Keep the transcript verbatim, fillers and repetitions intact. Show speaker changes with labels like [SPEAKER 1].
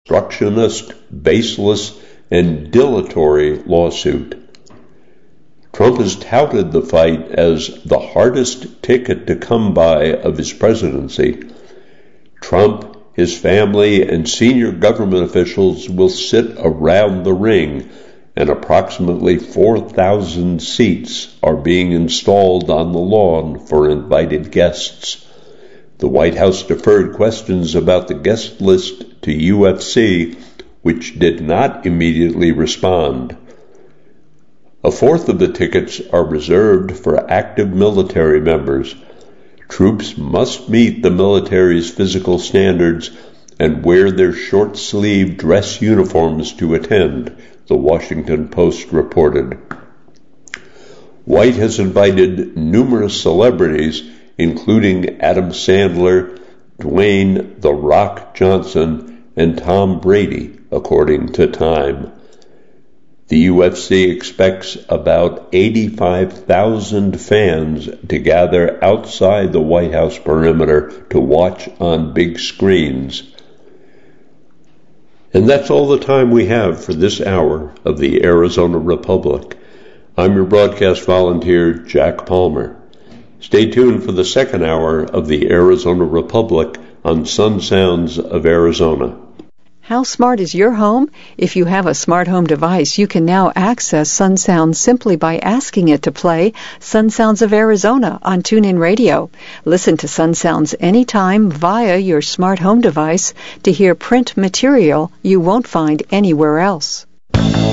[SPEAKER 1] obstructionist, baseless, and dilatory lawsuit. Trump has touted the fight as the hardest ticket to come by of his presidency. Trump, his family, and senior government officials will sit around the ring, and approximately four thousand seats are being installed on the lawn for invited guests. The White House deferred questions about the guest list to U F C, which did not immediately respond. A fourth of the tickets are reserved for active military members. Troops must meet the military's physical standards and wear their short-sleeved dress uniforms to attend, the Washington Post reported. White has invited numerous celebrities, including Adam Sandler, Dwayne "The Rock" Johnson, and Tom Brady, according to Time. The U F C expects about eighty-five thousand fans to gather outside the White House perimeter to watch on big screens. And that's all the time we have for this hour of the Arizona Republic. I'm your broadcast volunteer, Jack Palmer. Stay tuned for the second hour of the Arizona Republic on Sun Sounds of Arizona.
[SPEAKER 2] How smart is your home? If you have a smart home device, you can now access Sun Sounds simply by asking it to play Sun Sounds of Arizona on TuneIn Radio. Listen to Sun Sounds anytime via your smart home device to hear print material you won't find anywhere else.